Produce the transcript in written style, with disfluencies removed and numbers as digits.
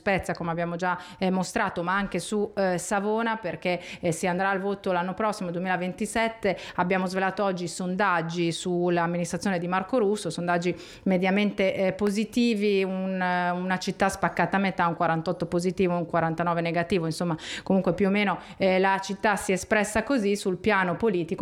Spezia, come abbiamo già mostrato, ma anche su Savona, perché si andrà al voto l'anno prossimo, 2027. Abbiamo svelato oggi i sondaggi sull'amministrazione di Marco Russo, sondaggi mediamente positivi, una città spaccata a metà, un 48 positivo, un 49 negativo, insomma comunque più o meno la città si è espressa così. Sul piano politico